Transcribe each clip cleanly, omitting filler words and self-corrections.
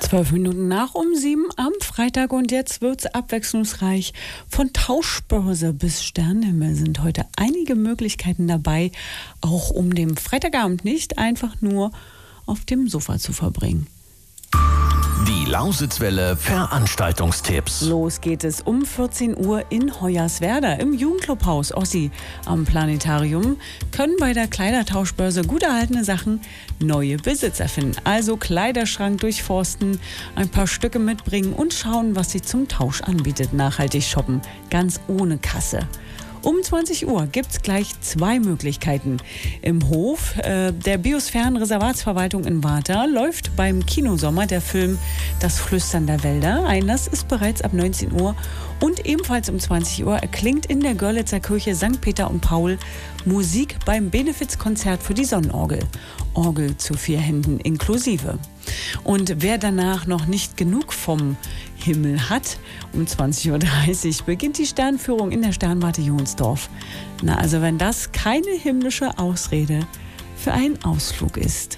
12 Minuten nach um 7 am Freitag und jetzt wird's abwechslungsreich. Von Tauschbörse bis Sternenhimmel sind heute einige Möglichkeiten dabei, auch um den Freitagabend nicht einfach nur auf dem Sofa zu verbringen. Die Lausitzwelle Veranstaltungstipps. Los geht es um 14 Uhr in Hoyerswerda im Jugendclubhaus Ossi am Planetarium. Können bei der Kleidertauschbörse gut erhaltene Sachen neue Besitzer finden. Also Kleiderschrank durchforsten, ein paar Stücke mitbringen und schauen, was sie zum Tausch anbietet. Nachhaltig shoppen, ganz ohne Kasse. Um 20 Uhr gibt es gleich 2 Möglichkeiten. Im Hof der Biosphärenreservatsverwaltung in Warta läuft beim Kinosommer der Film Das Flüstern der Wälder. Einlass ist bereits ab 19 Uhr und ebenfalls um 20 Uhr erklingt in der Görlitzer Kirche St. Peter und Paul Musik beim Benefizkonzert für die Sonnenorgel. Orgel zu 4 Händen inklusive. Und wer danach noch nicht genug vom Himmel hat, um 20.30 Uhr beginnt die Sternführung in der Sternwarte Jonsdorf. Na, also wenn das keine himmlische Ausrede für einen Ausflug ist.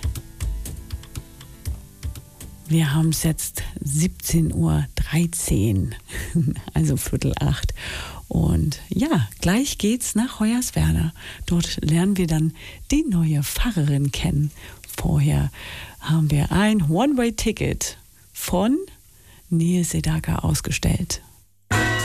Wir haben es jetzt 17.13 Uhr, also 7:45. Und ja, gleich geht's nach Hoyerswerda. Dort lernen wir dann die neue Pfarrerin kennen. Vorher haben wir ein One-Way-Ticket von Nils Sedaka ausgestellt.